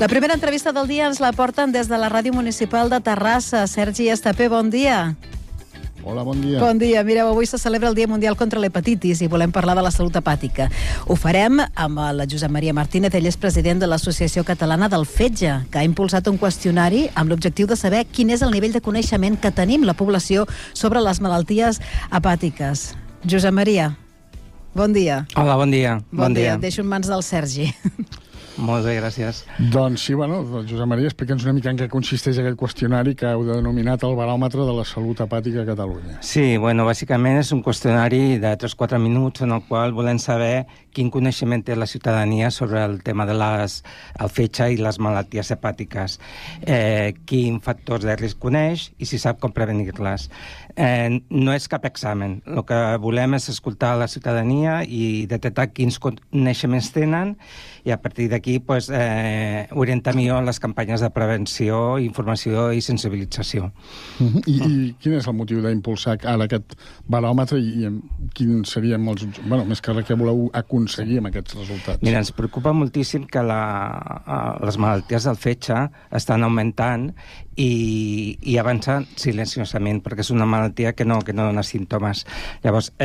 La primera entrevista del dia ens la porten des de la Ràdio Municipal de Terrassa. Sergi Estapé, bon dia. Hola, bon dia. Bon dia. Mireu, avui se celebra el Dia Mundial contra l'Hepatitis i volem parlar de la salut hepàtica. Ho farem amb la Josep Maria Martínez. Ell és president de l'Associació Catalana del Fetge, que ha impulsat un qüestionari amb l'objectiu de saber quin és el nivell de coneixement que tenim la població sobre les malalties hepàtiques. Josep Maria, bon dia. Hola, bon dia. Bon dia. Et deixo en mans del Sergi. Molt bé, gràcies. Doncs sí, Josep Maria, explica'ns una mica en què consisteix aquest qüestionari que heu denominat el baròmetre de la salut hepàtica a Catalunya. Sí, bàsicament és un qüestionari de 3-4 minuts en el qual volem saber quin coneixement té la ciutadania sobre el tema de el fetge i les malalties hepàtiques, quins factors de risc coneix i si sap com prevenir-les. No és cap examen. El que volem és escoltar la ciutadania i detectar quins coneixements tenen i a partir d'aquí orientar millor les campanyes de prevenció, informació i sensibilització. I quin és el motiu d'impulsar ara aquest baròmetre i quins serien els... més que res, què voleu aconseguir amb aquests resultats? Mira, ens preocupa moltíssim que les malalties del fetge estan augmentant i avançant silenciosament, perquè és una malaltia que no dona símptomes. Llavors,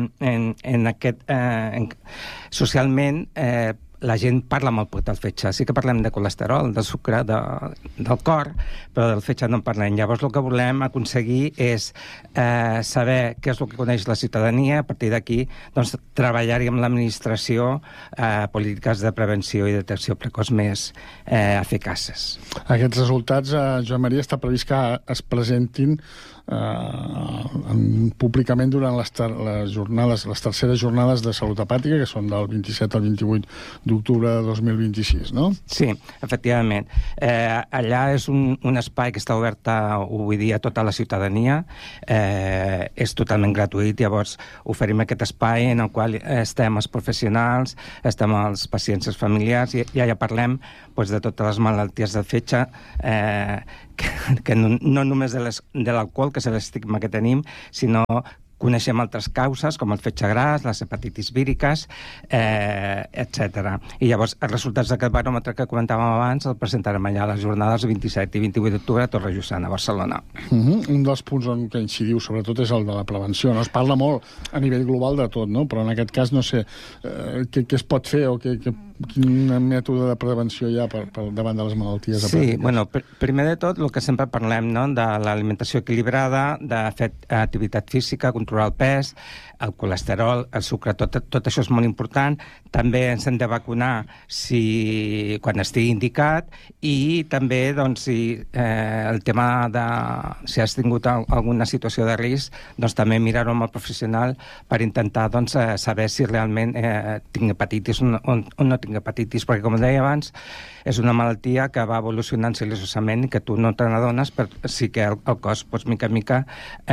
socialment, la gent parla molt poc del fetge. Sí que parlem de colesterol, de sucre, del cor, però del fetge no en parlem. Llavors el que volem aconseguir és saber què és el que coneix la ciutadania. A partir d'aquí treballar-hi amb l'administració polítiques de prevenció i detecció precoç més eficaces. Aquests resultats, Joan Maria, està previst que es presentin públicament durant les terceres jornades de salut hepàtica, que són del 27 al 28 d'octubre de 2026, no? Sí, efectivament. Allà és un espai que està obert avui dia a tota la ciutadania, és totalment gratuït, llavors oferim aquest espai en el qual estem els professionals, estem els pacients i els familiars, i allà parlem de totes les malalties del fetge, que no només de l'alcohol, que és l'estigma que tenim, sinó coneixem altres causes, com el fetge gras, les hepatitis víriques, etc. I llavors, els resultats d'aquest baròmetre que comentàvem abans el presentarem allà a les jornades 27 i 28 d'octubre a Torrejussana, a Barcelona. Un dels punts en què incidiu, sobretot, és el de la prevenció. Es parla molt a nivell global de tot, no? Però en aquest cas no sé què es pot fer o quin mètode de prevenció hi ha davant de les malalties hepàtiques. Sí, primer de tot, el que sempre parlem, de l'alimentació equilibrada, de fer activitat física, controlar el pes, el colesterol, el sucre, tot això és molt important. També ens hem de vacunar quan estigui indicat i també el tema de si has tingut alguna situació de risc, també mirar-ho amb el professional per intentar saber si realment tinc hepatitis o no tinc hepatitis, perquè com deia abans és una malaltia que va evolucionant silenciosament i que tu no te n'adones, però sí que el cos, mica en mica,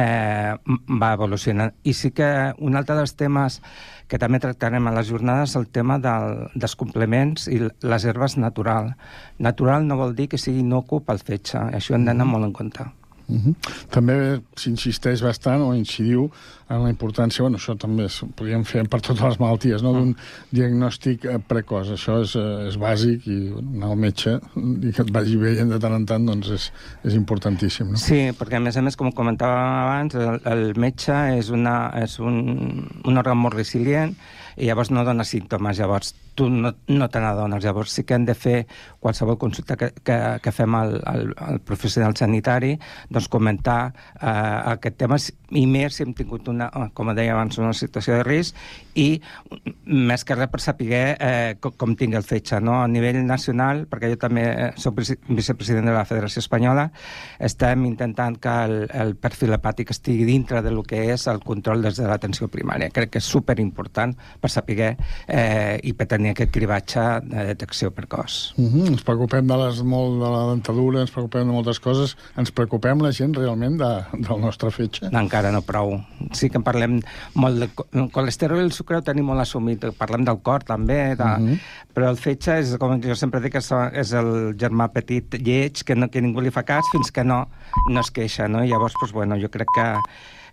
va evolucionant. I sí que un altre dels temes que també tractarem a les jornades és el tema dels complements i les herbes natural. Natural no vol dir que sigui inocu pel fetge, això hem d'anar molt en compte. També s'insisteix bastant o incidiu en la importància, això també podríem fer per totes les malalties, d'un diagnòstic precoç. Això és bàsic i anar al metge i que et vagi veient de tant en tant és importantíssim, no? Sí, perquè a més, com comentàvem abans, el metge és un òrgan molt resilient i llavors no dona símptomes, llavors tu no te n'adones. Llavors sí que hem de fer qualsevol consulta que fem al professional sanitari, comentar aquest tema, i més si hem tingut com deia abans, una situació de risc, i més que res per saber com tingui el fetge, no? A nivell nacional, perquè jo també soc vicepresident de la Federació Espanyola, estem intentant que el perfil hepàtic estigui dintre del que és el control des de l'atenció primària. Crec que és superimportant per saber i per tenir aquest cribatge de detecció precoç. Ens preocupem de la dentadura, ens preocupem de moltes coses. Ens preocupem la gent realment del nostre fetge? Encara no prou. Sí que en parlem molt del colesterol i el sucre, ho tenim molt assumit. Parlem del cor també, però el fetge és, com jo sempre dic, és el germà petit lleig que ningú li fa cas fins que no es queixa, no? I llavors, jo crec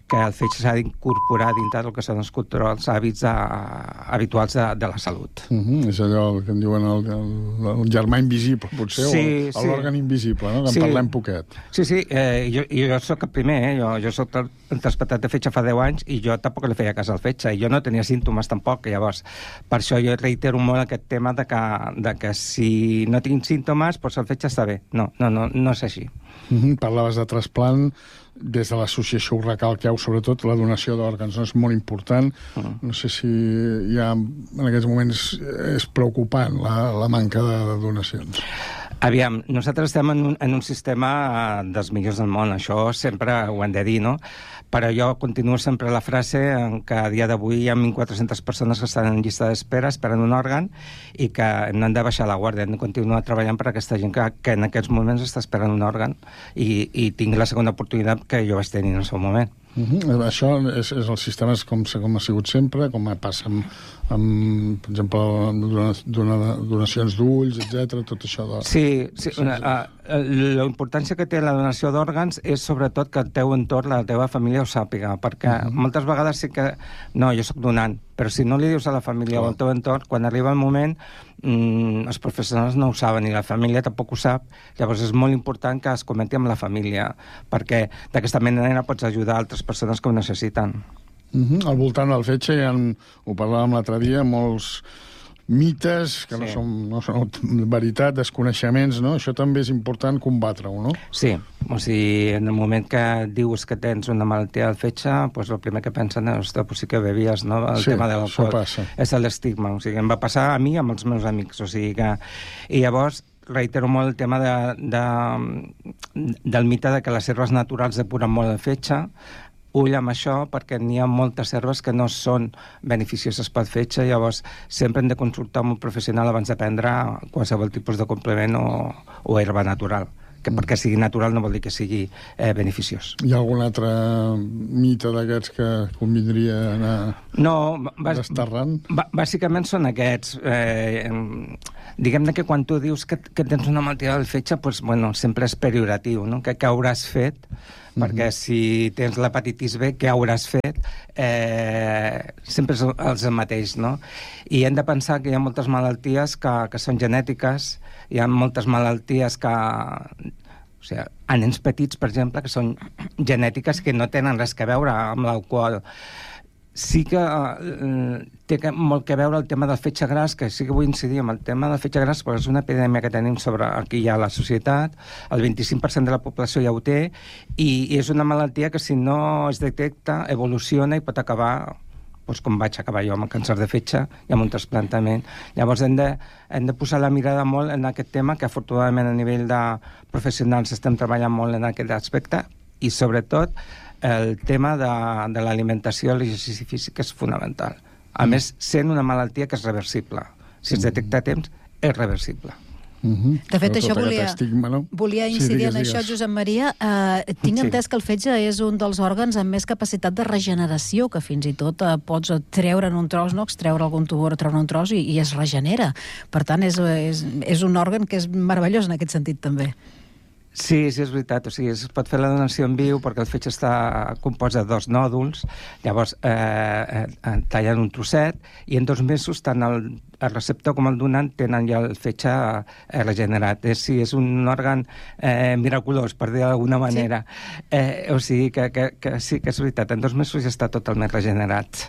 que el fetge s'ha d'incorporar dintre del que són els controls hàbits habituals de la salut. És allò que en diuen el germà invisible, potser, o l'òrgan invisible, no? Que en parlem poquet. Sí, jo soc el primer, jo soc transplantat de fetge fa 10 anys i jo tampoc li feia cas al fetge, i jo no tenia símptomes tampoc, llavors per això jo reitero molt aquest tema de que si no tinc símptomes, doncs el fetge està bé. No és així. Parlaves de trasplant, des de l'associació ho recalqueu, sobretot la donació d'òrgans, no? És molt important. No sé si ja en aquests moments és preocupant la manca de donacions. Aviam, nosaltres estem en un sistema dels millors del món, això sempre ho hem de dir, no? Però jo continuo sempre la frase en què a dia d'avui hi ha 1.400 persones que estan en llista d'espera esperant un òrgan i que no han de baixar la guàrdia, hem de continuar treballant per aquesta gent que en aquests moments està esperant un òrgan i tingui la segona oportunitat que jo vaig tenir en el seu moment. Això és el sistema com ha sigut sempre, com passa amb per exemple, donacions d'ulls, etc. Tot això. Sí. La importància que té la donació d'òrgans és sobretot que el teu entorn, la teva família ho sàpiga, perquè moltes vegades sí que... No, jo soc donant, però si no li dius a la família o al teu entorn, quan arriba el moment, els professionals no ho saben i la família tampoc ho sap. Llavors és molt important que es comenti amb la família, perquè d'aquesta manera pots ajudar altres persones que ho necessiten. Al voltant del fetge, ho parlàvem l'altre dia, molts mites que no són veritat, desconeixements, no? Això també és important combatre-ho, no? Sí, o sigui, en el moment que dius que tens una malaltia al fetge, doncs el primer que pensen és, pues sí que bevies, no? El tema de l'alcohol. És l'estigma, o sigui, em va passar a mi amb els meus amics, o sigui que... I llavors reitero molt el tema del mite de que les herbes naturals depuren molt el fetge. Ull amb això, perquè n'hi ha moltes herbes que no són beneficioses pel fetge, llavors sempre hem de consultar amb un professional abans de prendre qualsevol tipus de complement o herba natural. Que perquè sigui natural no vol dir que sigui beneficiós. Hi ha algun altre mite d'aquests que convindria anar desterrant? Bàsicament són aquests. Diguem-ne que quan tu dius que tens una malaltia del fetge, doncs, bueno, sempre és pejoratiu, no? Que hauràs fet, perquè si tens l'hepatitis B, què hauràs fet? Sempre és el mateix, no? I hem de pensar que hi ha moltes malalties que són genètiques, hi ha moltes malalties que... O sigui, a nens petits, per exemple, que són genètiques que no tenen res a veure amb l'alcohol. Sí que té molt a veure el tema del fetge gras, que sí que vull incidir en el tema del fetge gras, perquè és una epidèmia que tenim aquí ja a la societat, el 25% de la població ja ho té, i és una malaltia que si no es detecta, evoluciona i pot acabar, doncs com vaig acabar jo amb el càncer de fetge i amb un trasplantament. Llavors hem de posar la mirada molt en aquest tema, que afortunadament a nivell de professionals estem treballant molt en aquest aspecte, i sobretot el tema de l'alimentació i l'exercici físic és fonamental. A més, sent una malaltia que és reversible. Si es detecta a temps, és reversible. De fet, això volia incidir en això, Josep Maria. Tinc entès que el fetge és un dels òrgans amb més capacitat de regeneració, que fins i tot pots treure'n un tros, no? Extreure algun tumor, treure un tros i es regenera. Per tant, és un òrgan que és meravellós en aquest sentit, també. Sí, és veritat. O sigui, es pot fer la donació en viu perquè el fetge està compost de 2 nòduls, llavors tallen un trosset i en 2 mesos tant el receptor com el donant tenen ja el fetge regenerat. Sí, és un òrgan miraculós, per dir d'alguna manera. O sigui que sí que és veritat, en 2 mesos ja està totalment regenerat.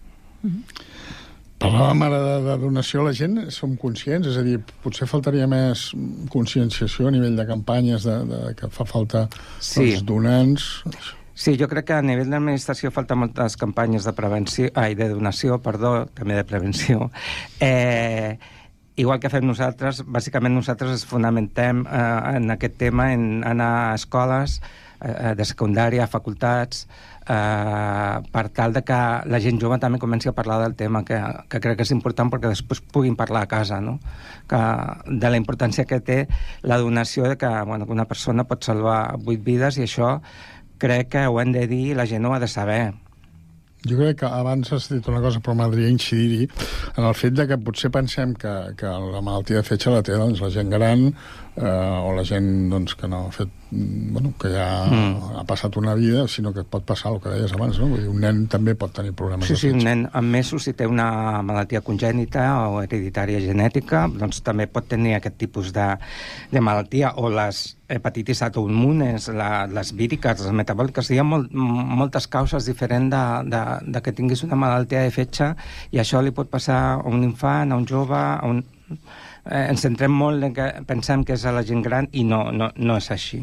Parlàvem ara de donació, la gent som conscients, és a dir, potser faltaria més conscienciació a nivell de campanyes que fa falta els donants. Sí, jo crec que a nivell d'administració falta moltes campanyes de donació, també de prevenció. Igual que fem nosaltres, bàsicament nosaltres ens fonamentem en aquest tema, en anar a escoles de secundària, a facultats, per tal de que la gent jove també comenci a parlar del tema, que crec que és important perquè després puguin parlar a casa, no? De la importància que té la donació, que una persona pot salvar 8 vides, i això crec que ho hem de dir i la gent ho ha de saber. Jo crec que abans has dit una cosa, però m'agradaria incidir-hi en el fet de que potser pensem que la malaltia de fetge la té la gent gran o la gent que no ha fet que ja ha passat una vida, sinó que pot passar el que deies abans, no? Vull dir, un nen també pot tenir problemes de fetge. Sí, un nen amb mesos, si té una malaltia congènita o hereditària genètica, doncs també pot tenir aquest tipus de malaltia, o les hepatitis autoimmunes, les víriques, les metabòliques. Hi ha moltes causes diferents de que tinguis una malaltia de fetge, i això li pot passar a un infant, a un jove, ens centrem molt en que pensem que és a la gent gran, i no és així.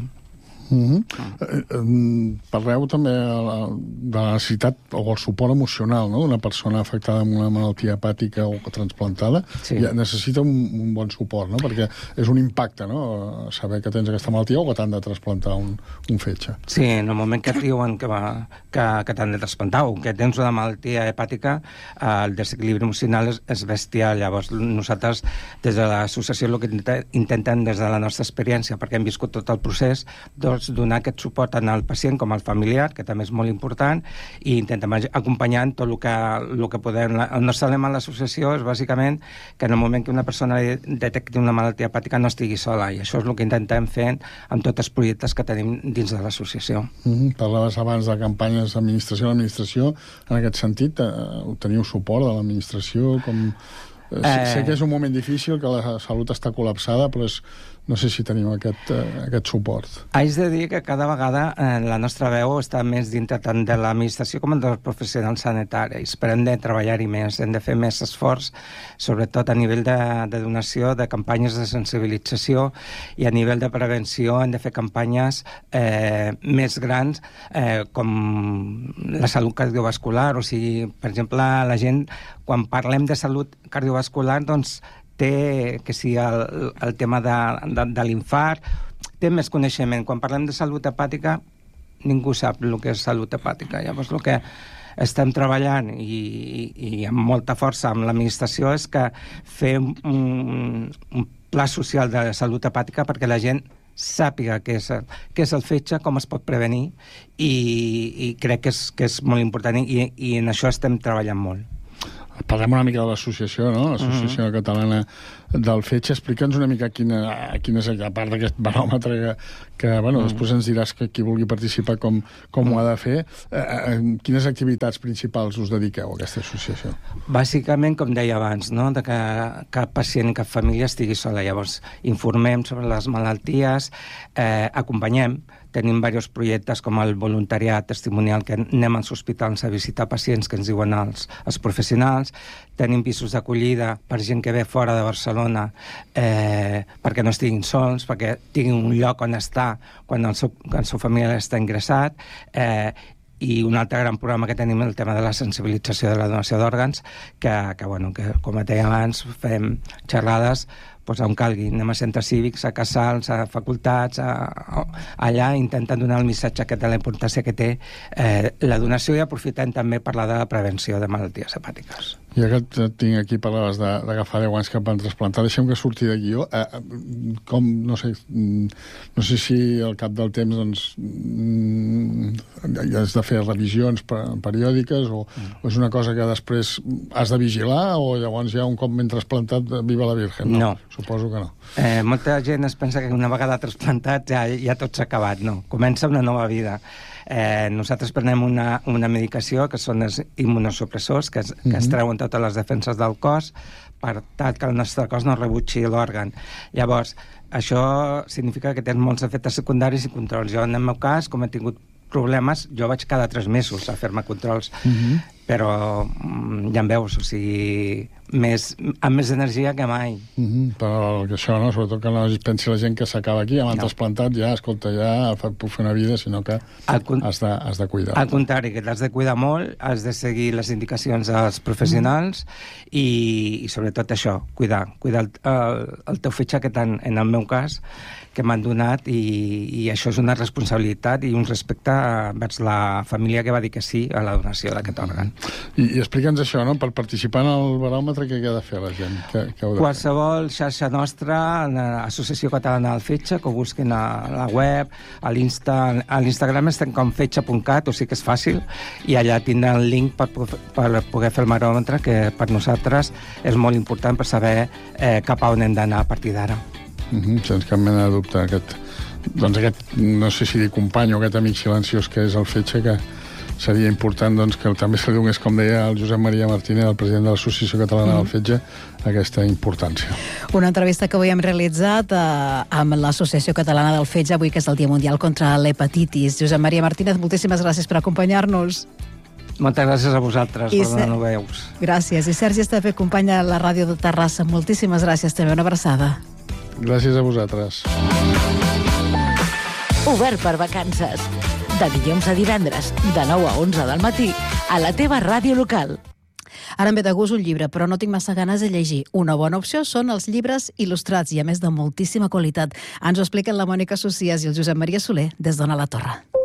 Parleu també de la necessitat o el suport emocional, no?, d'una persona afectada amb una malaltia hepàtica o transplantada. Sí. Necessita un bon suport, no?, perquè és un impacte, no?, saber que tens aquesta malaltia o que t'han de trasplantar un fetge. Sí, en el moment que et diuen que t'han de trasplantar o que tens una malaltia hepàtica, el desequilibri emocional és bestial. Llavors nosaltres des de l'associació el que intentem des de la nostra experiència, perquè hem viscut tot el procés, donar aquest suport tant al pacient com al familiar, que també és molt important, i intentem acompanyar tot el que podem. El nostre lema a l'associació és bàsicament que en el moment que una persona detecti una malaltia hepàtica no estigui sola, i això és el que intentem fer amb tots els projectes que tenim dins de l'associació. Parlaves abans de campanyes d'administració. L'administració, en aquest sentit, teniu suport de l'administració? Sé que és un moment difícil, que la salut està col·lapsada, però no sé si tenim aquest suport. Haig de dir que cada vegada la nostra veu està més dintre tant de l'administració com dels professionals sanitaris, però hem de treballar-hi més, hem de fer més esforç, sobretot a nivell de donació, de campanyes de sensibilització, i a nivell de prevenció hem de fer campanyes més grans, com la salut cardiovascular. O sigui, per exemple, la gent, quan parlem de salut cardiovascular, doncs té que si el tema de l'infart, té més coneixement. Quan parlem de salut hepàtica, ningú sap el que és salut hepàtica. Llavors, el que estem treballant i amb molta força amb l'administració és que fer un pla social de salut hepàtica perquè la gent sàpiga què és el fetge, com es pot prevenir, i crec que és molt important, i en això estem treballant molt. Parlem una mica de l'associació, no?, l'Associació Catalana del Fetge. Explica'ns una mica quina és, a part d'aquest baròmetre que després ens diràs que qui vulgui participar com ho ha de fer, quines activitats principals us dediqueu a aquesta associació? Bàsicament, com deia abans, no?, de que cap pacient i cap família estigui sola. Llavors, informem sobre les malalties, acompanyem. Tenim diversos projectes com el voluntariat testimonial, que anem als hospitals a visitar pacients que ens diuen els professionals. Tenim pisos d'acollida per gent que ve fora de Barcelona, perquè no estiguin sols, perquè tinguin un lloc on estar quan el seu familiar està ingressat. I un altre gran programa que tenim és el tema de la sensibilització de la donació d'òrgans, que com et deia abans, fem xerrades on calgui. Anem a centres cívics, a casals, a facultats, allà intentant donar el missatge de la importància que té la donació, i aprofitant també parlar de la prevenció de malalties hepàtiques. Ja que et tinc aquí, parlaves d'agafar 10 anys que et van trasplantar, deixem que surti de guió. No sé si al cap del temps has de fer revisions periòdiques, o és una cosa que després has de vigilar, o llavors ja un cop ben trasplantat, viva la Virgen? No. Suposo que no. Molta gent es pensa que una vegada trasplantat ja tot s'ha acabat. No, comença una nova vida. Nosaltres prenem una medicació que són els immunosupressors, que es treuen totes les defenses del cos per tal que el nostre cos no rebutgi l'òrgan. Llavors, això significa que tens molts efectes secundaris i controls. Jo, en el meu cas, com he tingut problemes, jo vaig cada 3 mesos a fer-me controls, però ja em veus, o sigui, amb més energia que mai. Però això, no? Sobretot que no es pensi la gent que s'acaba aquí, amb el trasplantat, ja, escolta, ja puc fer una vida, sinó que has de cuidar. Al contrari, que t'has de cuidar molt, has de seguir les indicacions dels professionals, i sobretot això, cuidar el teu fetge, que tant, en el meu cas, que m'han donat, i això és una responsabilitat i un respecte vers la família que va dir que sí a la donació d'aquest òrgan. I explica'ns això, no? Per participar en el baròmetre, què ha de fer la gent? Qualsevol xarxa nostra, l'Associació Catalana del Fetge, que ho busquin a la web, a l'Instagram estem com fetge.cat, o sigui que és fàcil, i allà tindran el link per poder fer el baròmetre, que per nosaltres és molt important per saber cap a on hem d'anar a partir d'ara. Sense cap mena de dubte, doncs aquest, no sé si dir company o aquest amic silenciós que és el Fetge, que seria important doncs, que també se li donés, com deia el Josep Maria Martínez, el president de l'Associació Catalana del Fetge, aquesta importància. Una entrevista que avui hem realitzat amb l'Associació Catalana del Fetge, avui que és el Dia Mundial contra l'Hepatitis. Josep Maria Martínez, moltíssimes gràcies per acompanyar-nos. Moltes gràcies a vosaltres per donar-nos veus. Gràcies. I Sergi Estapé, company de la ràdio de Terrassa, moltíssimes gràcies. També una abraçada. Gràcies a vosaltres. Obert per vacances. De dilluns a divendres, de 9 a 11 del matí, a la teva ràdio local. Ara em ve de gust un llibre, però no tinc massa ganes de llegir. Una bona opció són els llibres il·lustrats i, a més, de moltíssima qualitat. Ens ho expliquen la Mònica Socias i el Josep Maria Soler des d'Ona la Torre.